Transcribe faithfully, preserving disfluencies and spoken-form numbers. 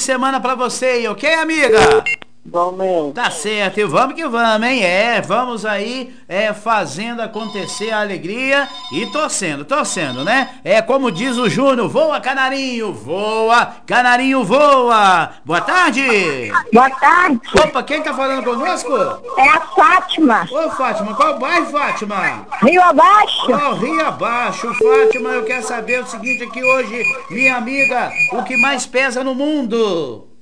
semana pra você aí, ok, amiga? Igualmente. Tá certo, e vamos que vamos, hein? É, vamos aí, é, fazendo acontecer a alegria e torcendo, torcendo, né? É como diz o Júnior, voa, canarinho, voa, canarinho, voa. Boa tarde. Boa tarde. Opa, quem tá falando conosco? É a Fátima. Ô, Fátima, qual bairro, Fátima? Rio Abaixo. Ó, Rio Abaixo, Fátima, eu quero saber o seguinte aqui hoje, minha amiga, o que mais pesa no mundo?